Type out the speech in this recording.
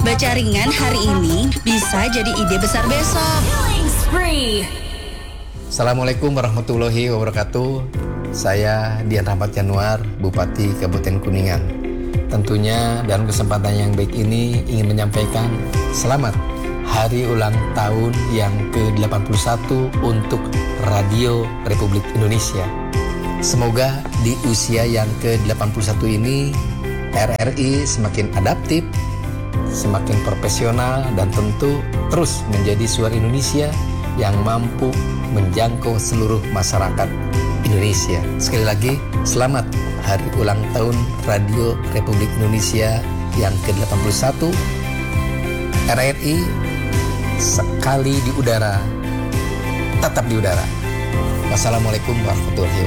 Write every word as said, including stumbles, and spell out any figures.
Baca ringan hari ini bisa jadi ide besar besok. Assalamualaikum warahmatullahi wabarakatuh. Saya Dian Rahmat Januar, Bupati Kabupaten Kuningan. Tentunya dalam kesempatan yang baik ini ingin menyampaikan selamat hari ulang tahun yang ke delapan puluh satu untuk Radio Republik Indonesia. Semoga di usia yang ke delapan puluh satu ini R R I semakin adaptif, semakin profesional, dan tentu terus menjadi suara Indonesia yang mampu menjangkau seluruh masyarakat Indonesia. Sekali lagi, selamat hari ulang tahun Radio Republik Indonesia yang ke delapan puluh satu. R R I sekali di udara, tetap di udara. Wassalamualaikum warahmatullahi wabarakatuh.